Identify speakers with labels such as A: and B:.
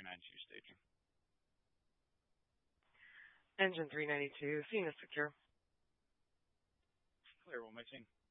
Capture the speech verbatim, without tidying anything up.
A: ninety-two staging.
B: Engine three ninety-two, Phoenix secure.
A: Clear, one mixing.